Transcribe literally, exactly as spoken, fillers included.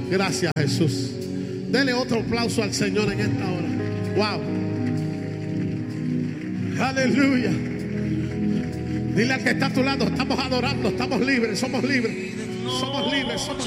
Gracias, Jesús. Dele otro aplauso al Señor en esta hora. Wow. Aleluya. Dile al que está a tu lado, estamos adorando, estamos libres, somos libres. Somos libres, somos